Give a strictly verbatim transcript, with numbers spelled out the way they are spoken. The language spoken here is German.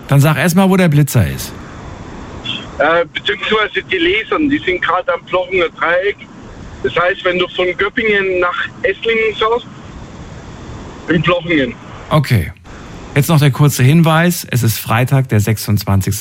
Dann sag erst mal, wo der Blitzer ist. Äh, beziehungsweise die Lesern, die sind gerade am Blochener Dreieck. Das heißt, wenn du von Göppingen nach Esslingen schaust, in Blochingen. Okay. Jetzt noch der kurze Hinweis. Es ist Freitag, der sechsundzwanzigste